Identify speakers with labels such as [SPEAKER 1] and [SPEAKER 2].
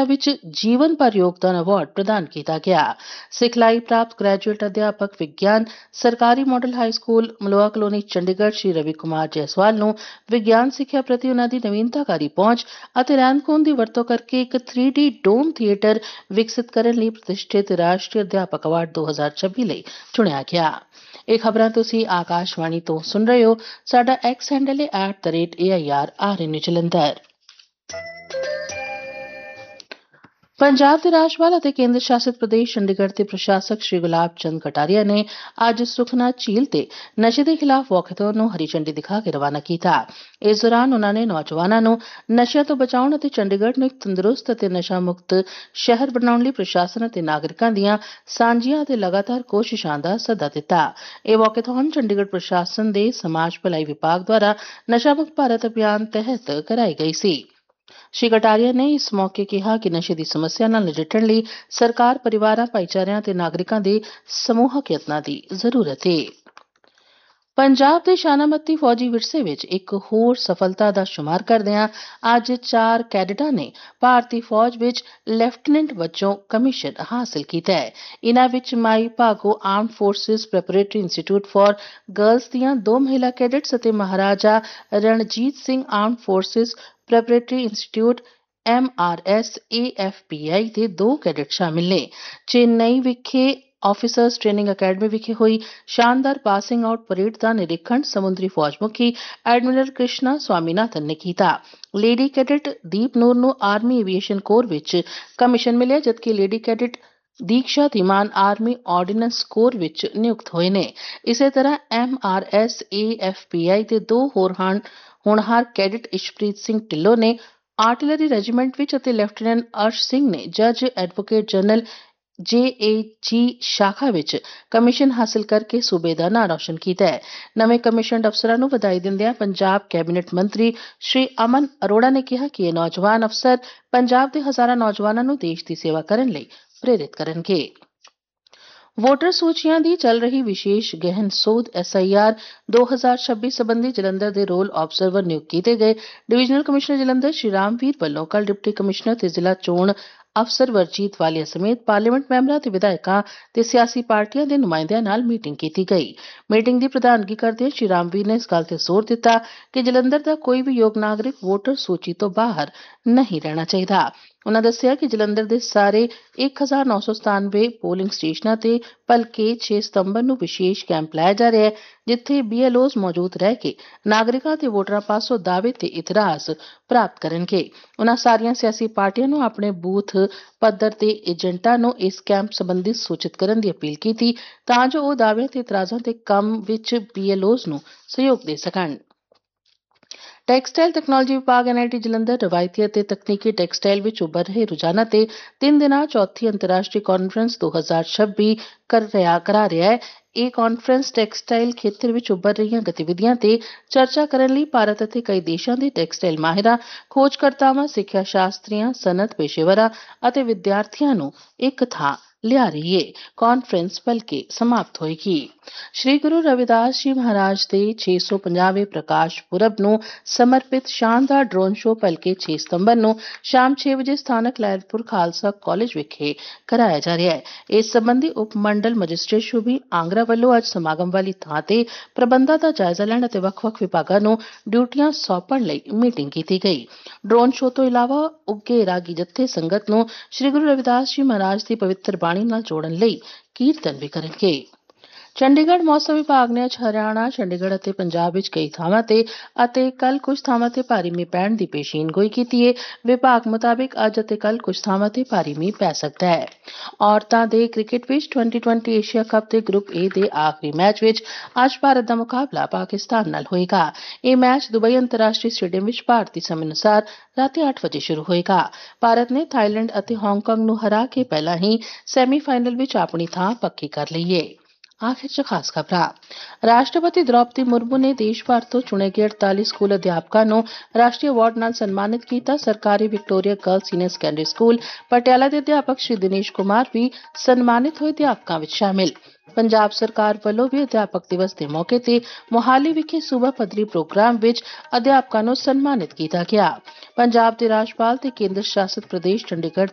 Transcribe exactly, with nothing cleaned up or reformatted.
[SPEAKER 1] ਵਿੱਚ ਜੀਵਨ ਭਰ ਯੋਗਦਾਨ ਅਵਾਰਡ ਪ੍ਰਦਾਨ ਕੀਤਾ ਗਿਆ। ਸਿਖਲਾਈ ਪ੍ਰਾਪਤ ਗ੍ਰੈਜੂਏਟ ਅਧਿਆਪਕ ਵਿਗਿਆਨ ਸਰਕਾਰੀ model high school Maloya colony Chandigarh ਸ਼੍ਰੀ ਰਵੀ ਕੁਮਾਰ ਜੈਸਵਾਲ ਨੂੰ ਵਿਗਿਆਨ ਸਿੱਖਿਆ ਪ੍ਰਤੀ ਉਹਨਾਂ ਦੀ ਨਵੀਨਤਾਕਾਰੀ ਪਹੁੰਚ ਅਤੇ ਰਹਿੰਦ-ਖੂੰਹਦ ਦੀ ਵਰਤੋਂ ਕਰਕੇ ਇੱਕ ਥ੍ਰੀ ਡੀ ਡੋਮ ਥੀਏਟਰ ਵਿਕਸਿਤ ਕਰਨ ਲਈ ਪ੍ਰਤਿਸ਼ਠਿਤ ਰਾਸ਼ਟਰੀ ਅਧਿਆਪਕ ਅਵਾਰਡ ਦੋ ਹਜ਼ਾਰ ਛੱਬੀ ਲਈ ਚੁਣਿਆ ਗਿਆ। ਇਹ ਖਬਰਾਂ ਤੁਸੀਂ ਆਕਾਸ਼ਵਾਣੀ ਤੋਂ ਸੁਣ ਰਹੇ ਹੋ। ਸਾਡਾ ਐਕਸ ਹੈਂਡਲ ਹੈ at the rate A I R R ਐਨ ਜਲੰਧਰ। ਪੰਜਾਬ ਦੇ ਰਾਜਪਾਲ ਅਤੇ ਕੇਂਦਰ ਸ਼ਾਸਿਤ ਪ੍ਰਦੇਸ਼ ਚੰਡੀਗੜ੍ਹ ਦੇ ਪ੍ਰਸ਼ਾਸਕ ਸ਼੍ਰੀ ਗੁਲਾਬ ਚੰਦ ਕਟਾਰੀਆ ਨੇ ਅੱਜ ਸੁਖਨਾ ਝੀਲ ਤੇ ਨਸ਼ੇ ਦੇ ਖਿਲਾਫ ਵਾਕਥੌਨ ਨੂੰ ਹਰੀ ਝੰਡੀ ਦਿਖਾ ਕੇ ਰਵਾਨਾ ਕੀਤਾ। ਇਸ ਦੌਰਾਨ ਉਨ੍ਹਾਂ ਨੇ ਨੌਜਵਾਨਾਂ ਨੂੰ ਨਸ਼ਿਆਂ ਤੋਂ ਬਚਾਉਣ ਅਤੇ ਚੰਡੀਗੜ੍ਹ ਨੂੰ ਇੱਕ ਤੰਦਰੁਸਤ ਅਤੇ ਨਸ਼ਾ ਮੁਕਤ ਸ਼ਹਿਰ ਬਣਾਉਣ ਲਈ ਪ੍ਰਸ਼ਾਸਨ ਅਤੇ ਨਾਗਰਿਕਾਂ ਦੀਆਂ ਸਾਂਝੀਆਂ ਅਤੇ ਲਗਾਤਾਰ ਕੋਸ਼ਿਸ਼ਾਂ ਦਾ ਸੱਦਾ ਦਿੱਤਾ। ਇਹ ਵਾਕਥੌਨ ਚੰਡੀਗੜ੍ਹ ਪ੍ਰਸ਼ਾਸਨ ਦੇ ਸਮਾਜ ਭਲਾਈ ਵਿਭਾਗ ਦੁਆਰਾ ਨਸ਼ਾ ਮੁਕਤ ਭਾਰਤ ਅਭਿਆਨ ਤਹਿਤ ਕਰਾਈ ਗਈ ਸੀ। ਸ਼੍ਰੀ ਕਟਾਰੀਆ ਨੇ ਇਸ ਮੌਕੇ ਕਿਹਾ ਕਿ ਨਸ਼ੇ ਦੀ ਸਮੱਸਿਆ ਨਾਲ ਨਜਿੱਠਣ ਲਈ ਸਰਕਾਰ ਪਰਿਵਾਰਾਂ, ਭਾਈਚਾਰਿਆਂ ਅਤੇ ਨਾਗਰਿਕਾਂ ਦੇ ਸਮੂਹਕ ਯਤਨਾਂ ਦੀ ਜ਼ਰੂਰਤ ਹੈ। ਪੰਜਾਬ ਦੇ ਸ਼ਾਨਾਮੱਤੀ ਫੌਜੀ ਵਿਰਸੇ ਵਿੱਚ ਇੱਕ ਹੋਰ ਸਫਲਤਾ ਦਾ ਸ਼ੁਮਾਰ ਕਰਦਿਆਂ ਅੱਜ ਚਾਰ ਕੈਡਿਟਾਂ ਨੇ ਭਾਰਤੀ ਫੌਜ ਵਿੱਚ ਲੈਫਟੀਨੈਂਟ ਵਜੋਂ ਕਮਿਸ਼ਨ ਹਾਸਲ ਕੀਤਾ ਹੈ। ਇਨ੍ਹਾਂ ਵਿੱਚ Mai Bhago armed forces preparatory institute for girls ਦੀਆਂ ਦੋ ਮਹਿਲਾ ਕੈਡਿਟਸ ਅਤੇ Maharaja Ranjit Singh armed forces preparatory institute M R S A F P ਆਈ ਦੇ ਦੋ ਕੈਡਿਟ ਸ਼ਾਮਿਲ ਨੇ। ਚੇਨਈ ਵਿਖੇ ਆਫਿਸਰਸ ਟ੍ਰੇਨਿੰਗ ਅਕੈਡਮੀ ਵਿਖੇ ਹੋਈ ਸ਼ਾਨਦਾਰ ਪਾਸਿੰਗ ਆਊਟ ਪਰੇਡ ਦਾ ਨਿਰੀਖਣ ਸਮੁੰਦਰੀ ਫੌਜ ਮੁਖੀ ਐਡਮਿਰਲ ਕ੍ਰਿਸ਼ਨਾ ਸਵਾਮੀਨਾਥਨ ਨੇ ਕੀਤਾ। ਲੇਡੀ ਕੈਡਿਟ ਦੀਪ ਨੂਰ ਨੂੰ ਆਰਮੀ ਐਵੀਏਸ਼ਨ ਕੋਰ ਵਿੱਚ ਕਮਿਸ਼ਨ ਮਿਲਿਆ, ਜਦਕਿ lady cadet Diksha Dhiman army ordinance core ਵਿੱਚ ਨਿਯੁਕਤ ਹੋਏ ਨੇ। ਇਸੇ ਤਰ੍ਹਾਂ M R S A F P ਆਈ ਦੇ ਦੋ ਹੋਰ ਹੋਣਹਾਰ ਕੈਡਿਟ ਇਸ਼ਪ੍ਰੀਤ ਸਿੰਘ ਢਿੱਲੋਂ ਨੇ ਆਰਟਿਲਰੀ ਰੈਜੀਮੈਂਟ ਵਿੱਚ ਅਤੇ ਲੈਫਟੀਨੈਂਟ ਅਰਸ਼ ਸਿੰਘ ਨੇ ਜੱਜ ਐਡਵੋਕੇਟ ਜਨਰਲ ਜੇ ਏ ਜੀ ਸ਼ਾਖਾ ਵਿੱਚ ਕਮਿਸ਼ਨ ਹਾਸਲ ਕਰਕੇ ਸੂਬੇ ਦਾ ਨਾਂ ਰੌਸ਼ਨ ਕੀਤਾ ਹੈ। ਨਵੇਂ ਕਮਿਸ਼ਨਡ ਅਫਸਰਾਂ ਨੂੰ ਵਧਾਈ ਦਿੰਦਿਆਂ ਪੰਜਾਬ ਕੈਬਨਿਟ ਮੰਤਰੀ ਸ਼੍ਰੀ ਅਮਨ ਅਰੋੜਾ ਨੇ ਕਿਹਾ ਕਿ ਇਹ ਨੌਜਵਾਨ ਅਫਸਰ ਪੰਜਾਬ ਦੇ ਹਜ਼ਾਰਾਂ ਨੌਜਵਾਨਾਂ ਨੂੰ ਦੇਸ਼ ਦੀ ਸੇਵਾ ਕਰਨ ਲਈ ਪ੍ਰੇਰਿਤ ਕਰਨਗੇ। ਵੋਟਰ ਸੂਚੀਆਂ ਦੀ ਚੱਲ ਰਹੀ ਵਿਸ਼ੇਸ਼ ਗਹਿਨ ਸੋਧ ਐਸ ਆਈ ਆਰ ਦੋ ਹਜ਼ਾਰ ਛੱਬੀ ਸੰਬੰਧੀ ਜਲੰਧਰ ਦੇ ਰੋਲ ਆਬਜ਼ਰਵਰ ਨਿਯੁਕਤ ਕੀਤੇ ਗਏ ਡਿਵੀਜ਼ਨਲ ਕਮਿਸ਼ਨਰ ਜਲੰਧਰ ਸ਼੍ਰੀ ਰਾਮਵੀਰ ਵੱਲੋਂ ਕੱਲ੍ਹ ਡਿਪਟੀ ਕਮਿਸ਼ਨਰ ਤੇ ਜ਼ਿਲ੍ਹਾ ਚੋਣ ਅਫਸਰ ਵਰਜੀਤ ਵਾਲੀਆ ਸਮੇਤ ਪਾਰਲੀਮੈਂਟ ਮੈਂਬਰਾਂ ਤੇ ਵਿਧਾਇਕਾਂ ਤੇ ਸਿਆਸੀ ਪਾਰਟੀਆਂ ਦੇ ਨੁਮਾਇੰਦਿਆਂ ਨਾਲ ਮੀਟਿੰਗ ਕੀਤੀ ਗਈ। ਮੀਟਿੰਗ ਦੀ ਪ੍ਰਧਾਨਗੀ ਕਰਦਿਆਂ ਸ਼੍ਰੀ ਰਾਮਵੀਰ ਨੇ ਇਸ ਗੱਲ ਤੇ ਜ਼ੋਰ ਦਿੱਤਾ ਕਿ ਜਲੰਧਰ ਦਾ ਕੋਈ ਵੀ ਯੋਗ ਨਾਗਰਿਕ ਵੋਟਰ ਸੂਚੀ ਤੋਂ ਬਾਹਰ ਨਹੀਂ ਰਹਿਣਾ ਚਾਹੀਦਾ। ਉਨ੍ਹਾਂ ਦੱਸਿਆ ਕਿ ਜਲੰਧਰ ਦੇ ਸਾਰੇ ਇੱਕ ਹਜ਼ਾਰ ਨੌ ਸੌ ਸਤਾਨਵੇਂ ਪੋਲਿੰਗ ਸਟੇਸ਼ਨਾਂ ਤੇ ਭਲਕੇ ਛੇ ਸਤੰਬਰ ਨੂੰ ਵਿਸ਼ੇਸ਼ ਕੈਂਪ ਲਾਇਆ ਜਾ ਰਿਹਾ ਹੈ, ਜਿੱਥੇ ਬੀ ਐਲ ਓਜ਼ ਮੌਜੂਦ ਰਹਿ ਕੇ ਨਾਗਰਿਕਾਂ ਤੇ ਵੋਟਰਾਂ ਪਾਸੋਂ ਦਾਅਵੇ ਤੇ ਇਤਰਾਜ਼ ਪ੍ਰਾਪਤ ਕਰਨਗੇ। ਉਨ੍ਹਾਂ ਸਾਰੀਆਂ ਸਿਆਸੀ ਪਾਰਟੀਆਂ ਨੂੰ ਆਪਣੇ ਬੂਥ ਪੱਧਰ ਤੇ ਏਜੰਟਾਂ ਨੂੰ ਇਸ ਕੈਂਪ ਸੰਬੰਧੀ ਸੂਚਿਤ ਕਰਨ ਦੀ ਅਪੀਲ ਕੀਤੀ ਤਾਂ ਜੋ ਉਹ ਦਾਅਵਿਆਂ ਤੇ ਇਤਰਾਜ਼ਾਂ ਦੇ ਕੰਮ ਵਿੱਚ ਬੀ ਐਲ ਓਜ਼ ਨੂੰ ਸਹਿਯੋਗ ਦੇ ਸਕਣ। ਟੈਕਸਟਾਈਲ ਤਕਨਾਲੋਜੀ ਵਿਭਾਗ ਐਨ ਆਈ ਟੀ ਜਲੰਧਰ ਰਵਾਇਤੀ ਅਤੇ ਤਕਨੀਕੀ ਟੈਕਸਟਾਈਲ ਵਿੱਚ ਉੱਭਰ ਰਹੇ ਰੁਝਾਨਾਂ ਤੇ ਤਿੰਨ ਦਿਨਾਂ ਚੌਥੀ ਅੰਤਰਰਾਸ਼ਟਰੀ ਕਾਨਫਰੰਸ ਦੋ ਹਜ਼ਾਰ ਛੱਬੀ ਕਰ ਰਿਹਾ ਕਰਾ ਰਿਹਾ ਹੈ। ਇਹ ਕਾਨਫਰੰਸ ਟੈਕਸਟਾਈਲ ਖੇਤਰ ਵਿੱਚ ਉੱਭਰ ਰਹੀਆਂ ਗਤੀਵਿਧੀਆਂ ਤੇ ਚਰਚਾ ਕਰਨ ਲਈ ਭਾਰਤ ਅਤੇ ਕਈ ਦੇਸ਼ਾਂ ਦੇ ਟੈਕਸਟਾਈਲ ਮਾਹਿਰਾਂ, ਖੋਜਕਰਤਾਵਾਂ, ਸਿੱਖਿਆ ਸ਼ਾਸਤਰੀਆਂ, ਸਨਅਤ ਪੇਸ਼ੇਵਰਾਂ ਅਤੇ ਵਿਦਿਆਰਥੀਆਂ ਨੂੰ ਇੱਕ ਥਾਂ ਲਿਆ ਰਹੀ ਹੈ। ਕਾਨਫਰੰਸ ਭਲਕੇ ਸਮਾਪਤ ਹੋਏਗੀ। ਸ਼੍ਰੀ ਗੁਰੂ ਰਵਿਦਾਸ ਜੀ ਮਹਾਰਾਜ ਦੇ ਛੇ ਸੌ ਪੰਜਾਹਵੇਂ ਪ੍ਰਕਾਸ਼ ਪੁਰਬ ਨੂੰ ਸਮਰਪਿਤ ਸ਼ਾਨਦਾਰ ਡਰੋਨ ਸ਼ੋਅ ਭਲਕੇ ਛੇ ਸਤੰਬਰ ਨੂੰ ਸ਼ਾਮ ਛੇ ਵਜੇ ਸਥਾਨਕ ਲਹਿਰਪੁਰ ਖਾਲਸਾ ਕਾਲਜ ਵਿਖੇ ਕਰਾਇਆ ਜਾ ਰਿਹਾ ਹੈ। ਇਸ ਸੰਬੰਧੀ ਉਪ ਮੰਡਲ ਮੈਜਿਸਟ੍ਰੇਟ ਸ਼ੁਭੀ ਆਂਗਰਾ ਵੱਲੋਂ ਅੱਜ ਸਮਾਗਮ ਵਾਲੀ ਥਾਂ ਤੇ ਪ੍ਰਬੰਧਾਂ ਦਾ ਜਾਇਜ਼ਾ ਲੈਣ ਅਤੇ ਵੱਖ-ਵੱਖ ਵਿਭਾਗਾਂ ਨੂੰ ਡਿਊਟੀਆਂ ਸੌਂਪਣ ਲਈ ਮੀਟਿੰਗ ਕੀਤੀ ਗਈ। ਡਰੋਨ ਸ਼ੋਅ ਤੋਂ ਇਲਾਵਾ ਉੱਘੇ ਰਾਗੀ ਜੱਥੇ ਸੰਗਤ ਨੂੰ ਸ਼੍ਰੀ ਗੁਰੂ ਰਵਿਦਾਸ ਜੀ ਮਹਾਰਾਜ ਦੀ ਪਵਿੱਤਰ ਬਾਣੀ ਨਾਲ ਜੋੜਨ ਲਈ ਕੀਰਤਨ ਵੀ ਕਰਨਗੇ। ਚੰਡੀਗੜ੍ਹ ਮੌਸਮ ਵਿਭਾਗ ਨੇ ਅੱਜ ਹਰਿਆਣਾ, ਚੰਡੀਗੜ੍ਹ ਅਤੇ ਪੰਜਾਬ ਵਿੱਚ ਕਈ ਥਾਵਾਂ ਤੇ ਅਤੇ ਕੱਲ੍ਹ ਕੁਝ ਥਾਵਾਂ ਤੇ ਭਾਰੀ ਮੀਂਹ ਪੈਣ ਦੀ ਪੇਸ਼ੀਨਗੋਈ ਕੀਤੀ ਹੈ। ਵਿਭਾਗ ਮੁਤਾਬਿਕ ਅੱਜ ਅਤੇ ਕੱਲ੍ਹ ਕੁਝ ਥਾਵਾਂ ਤੇ ਭਾਰੀ ਮੀਂਹ ਪੈ ਸਕਦਾ ਹੈ। ਔਰਤਾਂ ਦੇ ਕ੍ਰਿਕਟ ਵਿੱਚ ਟਵੈਂਟੀ ਟਵੈਂਟੀ ਏਸ਼ੀਆ ਕੱਪ ਦੇ ਗਰੁੱਪ ਏ ਦੇ ਆਖਰੀ ਮੈਚ ਵਿੱਚ ਅੱਜ ਭਾਰਤ ਦਾ ਮੁਕਾਬਲਾ ਪਾਕਿਸਤਾਨ ਨਾਲ ਹੋਏਗਾ। ਇਹ ਮੈਚ ਦੁਬਈ ਅੰਤਰਰਾਸ਼ਟਰੀ ਸਟੇਡੀਅਮ ਵਿੱਚ ਭਾਰਤੀ ਸਮੇਂ ਅਨੁਸਾਰ ਰਾਤੀ ਅੱਠ ਵਜੇ ਸ਼ੁਰੂ ਹੋਏਗਾ। ਭਾਰਤ ਨੇ ਥਾਈਲੈਂਡ ਅਤੇ ਹਾਂਗਕਾਂਗ ਨੂੰ ਹਰਾ ਕੇ ਪਹਿਲਾਂ ਹੀ ਸੈਮੀਫਾਈਨਲ ਵਿੱਚ ਆਪਣੀ ਥਾਂ ਪੱਕੀ ਕਰ ਲਈ ਹੈ। ਆਖਿਰ ਚ ਖਾਸ ਖਬਰਾਂ। ਰਾਸ਼ਟਰਪਤੀ ਦ੍ਰੌਪਦੀ ਮੁਰਮੂ ਨੇ ਦੇਸ਼ ਭਰ ਤੋਂ ਚੁਣੇ ਗਏ ਅੜਤਾਲੀ ਸਕੂਲ ਅਧਿਆਪਕਾਂ ਨੂੰ ਰਾਸ਼ਟਰੀ ਅਵਾਰਡ ਨਾਲ ਸਨਮਾਨਿਤ ਕੀਤਾ। ਸਰਕਾਰੀ Victoria girls senior secondary school Patiala ਦੇ ਅਧਿਆਪਕ ਸ਼੍ਰੀ ਦਿਨੇਸ਼ ਕੁਮਾਰ ਵੀ ਸਨਮਾਨਿਤ ਹੋਏ ਅਧਿਆਪਕਾਂ ਵਿੱਚ ਸ਼ਾਮਿਲ। ਪੰਜਾਬ ਸਰਕਾਰ ਵੱਲੋਂ ਵੀ ਅਧਿਆਪਕ ਦਿਵਸ ਦੇ ਮੌਕੇ ਤੇ ਮੋਹਾਲੀ ਵਿਖੇ ਸੂਬਾ ਪੱਧਰੀ ਪ੍ਰੋਗਰਾਮ ਵਿੱਚ ਅਧਿਆਪਕਾਂ ਨੂੰ ਸਨਮਾਨਿਤ ਕੀਤਾ ਗਿਆ। ਪੰਜਾਬ ਦੇ ਰਾਜਪਾਲ ਤੇ ਕੇਂਦਰ ਸ਼ਾਸਿਤ ਪ੍ਰਦੇਸ਼ ਚੰਡੀਗੜ੍ਹ